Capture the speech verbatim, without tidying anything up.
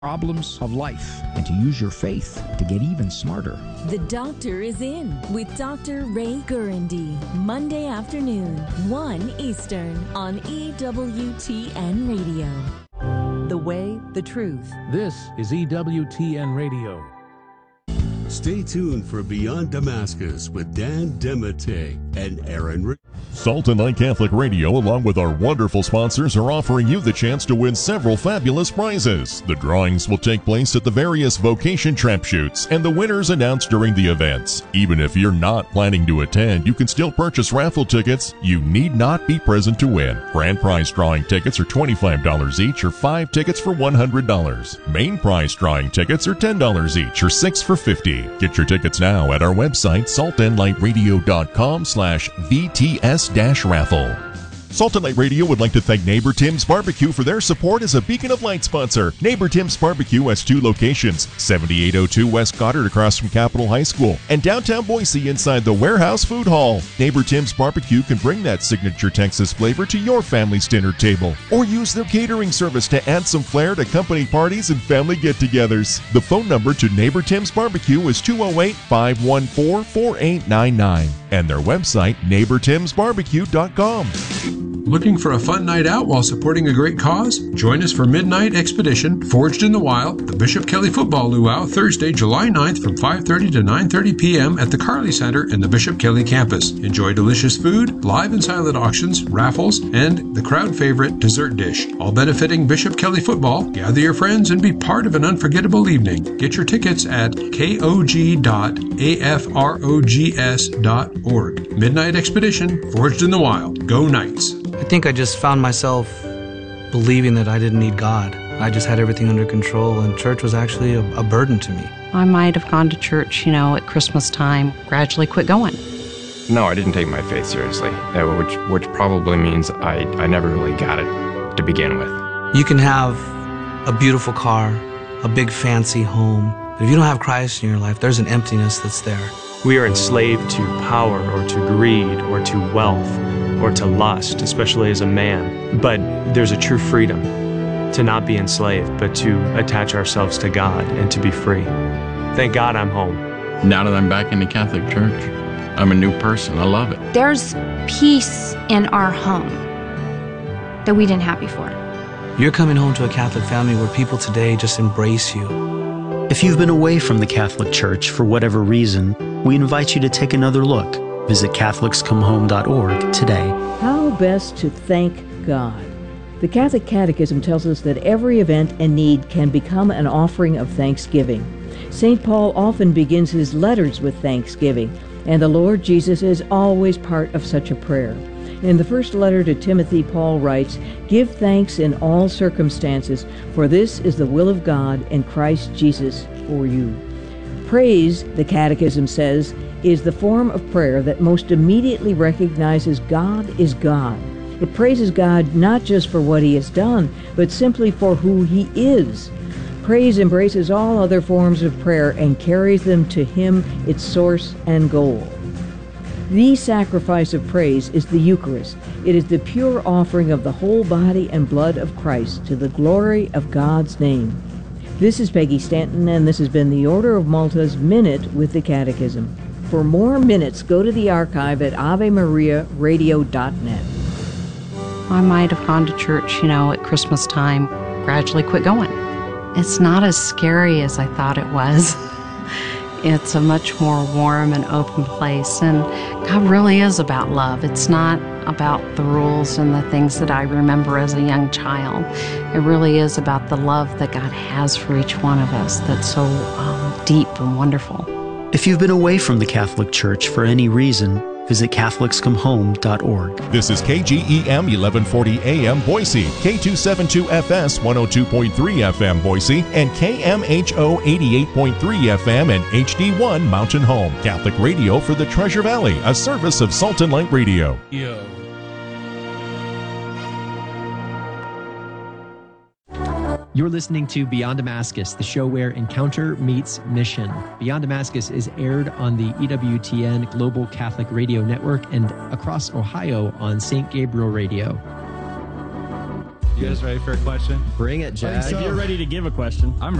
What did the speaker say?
problems of life and to use your faith to get even smarter. The Doctor is in with Doctor Ray Gurendy, Monday afternoon, one Eastern on E W T N Radio. The way, the truth. This is E W T N Radio. Stay tuned for Beyond Damascus with Dan Demete and Aaron Rick. Salt and Light Catholic Radio, along with our wonderful sponsors, are offering you the chance to win several fabulous prizes. The drawings will take place at the various vocation trap shoots, and the winners announced during the events. Even if you're not planning to attend, you can still purchase raffle tickets. You need not be present to win. Grand prize drawing tickets are twenty-five dollars each, or five tickets for one hundred dollars. Main prize drawing tickets are ten dollars each, or six for fifty dollars. Get your tickets now at our website, salt and light radio dot com slash V T S dash raffle. Salt and Light Radio would like to thank Neighbor Tim's Barbecue for their support as a Beacon of Light sponsor. Neighbor Tim's Barbecue has two locations, seventy-eight oh two West Goddard across from Capitol High School, and downtown Boise inside the Warehouse Food Hall. Neighbor Tim's Barbecue can bring that signature Texas flavor to your family's dinner table, or use their catering service to add some flair to company parties and family get-togethers. The phone number to Neighbor Tim's Barbecue is two oh eight, five one four, four eight nine nine, and their website, neighbor tims barbecue dot com. Looking for a fun night out while supporting a great cause? Join us for Midnight Expedition, Forged in the Wild, the Bishop Kelly Football Luau, Thursday, July ninth from five thirty to nine thirty p.m. at the Carly Center in the Bishop Kelly campus. Enjoy delicious food, live and silent auctions, raffles, and the crowd favorite dessert dish, all benefiting Bishop Kelly Football. Gather your friends and be part of an unforgettable evening. Get your tickets at k o g dot a f rogs dot org. Midnight Expedition, Forged in the Wild. Go Knights! I think I just found myself believing that I didn't need God. I just had everything under control, and church was actually a, a burden to me. I might have gone to church, you know, at Christmas time, gradually quit going. No, I didn't take my faith seriously, uh, which which probably means I, I never really got it to begin with. You can have a beautiful car, a big fancy home, but if you don't have Christ in your life, there's an emptiness that's there. We are enslaved to power or to greed or to wealth or to lust, especially as a man. But there's a true freedom to not be enslaved, but to attach ourselves to God and to be free. Thank God I'm home. Now that I'm back in the Catholic Church, I'm a new person. I love it. There's peace in our home that we didn't have before. You're coming home to a Catholic family where people today just embrace you. If you've been away from the Catholic Church for whatever reason, we invite you to take another look. Visit catholics come home dot org today. How best to thank God? The Catholic Catechism tells us that every event and need can become an offering of thanksgiving. Saint Paul often begins his letters with thanksgiving, and the Lord Jesus is always part of such a prayer. In the first letter to Timothy, Paul writes, "Give thanks in all circumstances, for this is the will of God in Christ Jesus for you." Praise, the Catechism says, is the form of prayer that most immediately recognizes God is God. It praises God not just for what He has done, but simply for who He is. Praise embraces all other forms of prayer and carries them to Him, its source and goal. The sacrifice of praise is the Eucharist. It is the pure offering of the whole body and blood of Christ to the glory of God's name. This is Peggy Stanton, and this has been the Order of Malta's Minute with the Catechism. For more minutes, go to the archive at ave maria radio dot net. I might have gone to church, you know, at Christmas time, gradually quit going. It's not as scary as I thought it was. It's a much more warm and open place, and God really is about love. It's not about the rules and the things that I remember as a young child. It really is about the love that God has for each one of us that's so um, deep and wonderful. If you've been away from the Catholic Church for any reason, visit catholics come home dot org. This is K G E M eleven forty A M Boise, K two seventy-two F S one oh two point three F M Boise, and K M H O eighty-eight point three F M and H D one Mountain Home. Catholic radio for the Treasure Valley, a service of Salt and Light Radio. Yo. You're listening to Beyond Damascus, the show where encounter meets mission. Beyond Damascus is aired on the E W T N Global Catholic Radio Network and across Ohio on Saint Gabriel Radio. You guys ready for a question? Bring it, Jack. If you're ready to give a question, I'm